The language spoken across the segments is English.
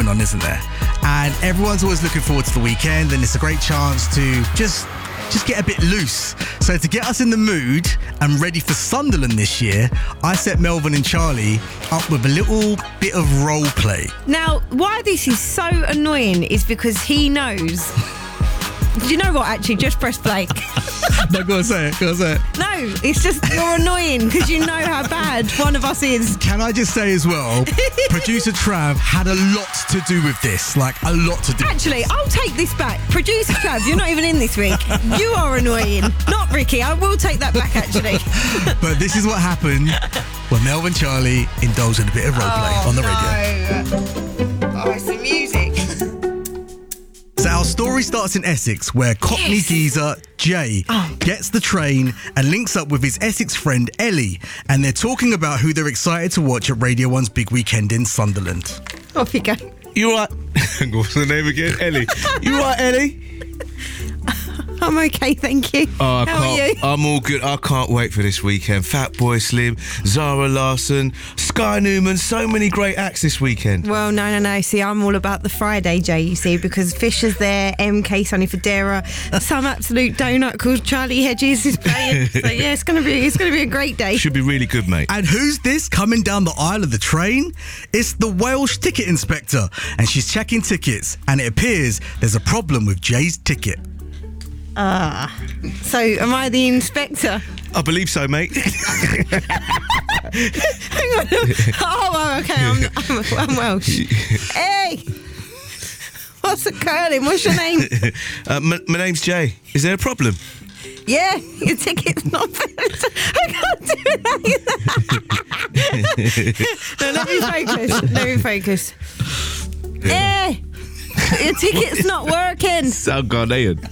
on, isn't there? And everyone's always looking forward to the weekend, and it's a great chance to just get a bit loose. So to get us in the mood and ready for Sunderland this year, I set Melvin and Charlie up with a little bit of role play. Now, why this is so annoying is because he knows. Do you know what, actually? Just press play. No, go on, say it. No, it's just you're annoying because you know how bad one of us is. Can I just say as well, producer Trav had a lot to do with this. Like, a lot to do. Actually, I'll take this back. Producer Trav, you're not even in this week. You are annoying. Not Ricky. I will take that back, actually. But this is what happened when Mel and Charlie indulged in a bit of role play on the radio. Oh, it's the music. So our story starts in Essex, where Cockney geezer Jay gets the train and links up with his Essex friend Ellie, and they're talking about who they're excited to watch at Radio 1's big weekend in Sunderland. Off you go. You right? What's the name again? Ellie. You right, Ellie? I'm okay, thank you. Oh, How are you? I'm all good. I can't wait for this weekend. Fatboy Slim, Zara Larsson, Sky Newman, so many great acts this weekend. Well, no. See, I'm all about the Friday, Jay, you see, because Fisher's there, MK, Sonny Fodera, some absolute donut called Charlie Hedges is playing. So, yeah, it's gonna be a great day. Should be really good, mate. And who's this coming down the aisle of the train? It's the Welsh ticket inspector, and she's checking tickets, and it appears there's a problem with Jay's ticket. So am I the inspector? I believe so, mate. Hang on. Oh, well, okay, I'm Welsh. Hey! What's the curling? What's your name? My name's Jay. Is there a problem? Yeah, your ticket's not valid. I can't do that. No, let me focus. Hey! Your ticket's not working. So Ghanaian.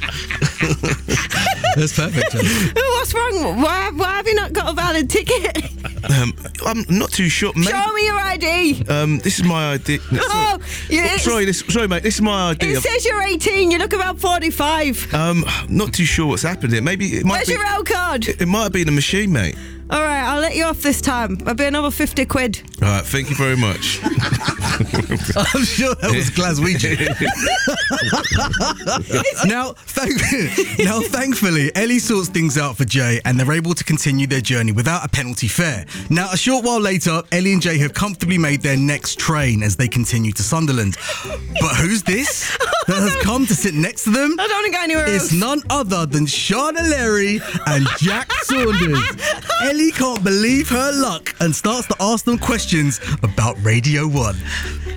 That's perfect. What's wrong? Why have you not got a valid ticket? I'm not too sure. Maybe, Show me your ID. this is my ID. Oh, Sorry, mate. This is my ID. It says you're 18. You look about 45. Not too sure what's happened here. Maybe it might Where's be. your rail card? It might have been a machine, mate. All right, I'll let you off this time. I'll be another 50 quid. All right, thank you very much. I'm sure that was Glaswegian. Now, thankfully, Ellie sorts things out for Jay, and they're able to continue their journey without a penalty fare. Now, a short while later, Ellie and Jay have comfortably made their next train as they continue to Sunderland. But who's this that has come to sit next to them? I don't want to go anywhere else. It's none other than Shauna Larry and Jack Saunders. Ellie can't believe her luck and starts to ask them questions about Radio 1.